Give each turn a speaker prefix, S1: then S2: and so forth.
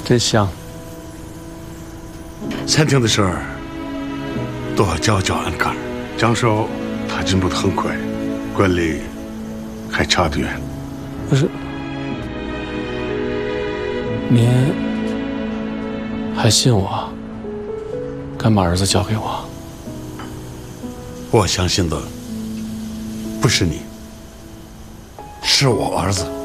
S1: 真香。
S2: 餐厅的事儿都要交交俺哥儿。江少他进步得很快，管理还差得远。
S1: 不是，您还信我？敢把儿子交给我？
S2: 我相信的不是你，是我儿子。